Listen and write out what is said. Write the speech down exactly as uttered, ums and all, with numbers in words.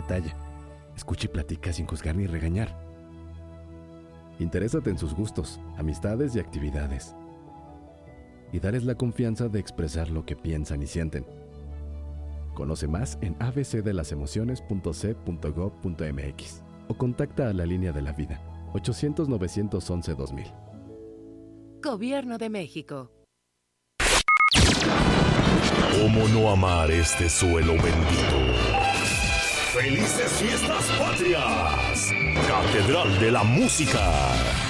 detalle. Escucha y platica sin juzgar ni regañar. Interésate en sus gustos, amistades y actividades. Y darles la confianza de expresar lo que piensan y sienten. Conoce más en a b c de las emociones punto c punto gov punto m x o contacta a la Línea de la Vida ochocientos, novecientos once, dos mil. Gobierno de México. ¿Cómo no amar este suelo bendito? ¡Felices Fiestas Patrias! Catedral de la Música.